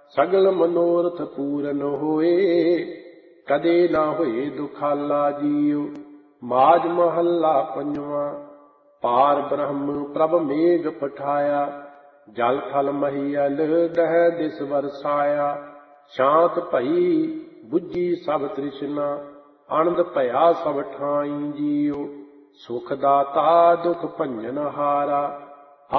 ਸਗਲ ਮਨੋਰਥ ਪੂਰਨ ਹੋਏ। ਕਦੇ ਨਾ ਹੋਏ ਦੁਖਾਲਾ ਜੀਉ। ਮਾਝ ਮਹੱਲਾ ਪੰਜਵਾਂ। ਪਾਰ ਬ੍ਰਹਮ ਪ੍ਰਭ ਮੇਘ ਪਠਾਇਆ। ਜਲ ਥਲ ਮਹੀਅਲ ਦਹਿ ਦਿਸ ਵਰਸਾਇਆ। ਸ਼ਾਂਤ ਭਈ ਬੁੱਝੀ ਸਭ ਤ੍ਰਿਸ਼ਨਾ। ਆਨੰਦ ਭਇਆ ਸਭ ਠਾਈ ਜੀਉ। ਸੁਖ ਦਾਤਾ ਦੁਖ ਭੰਜਨ ਹਾਰਾ।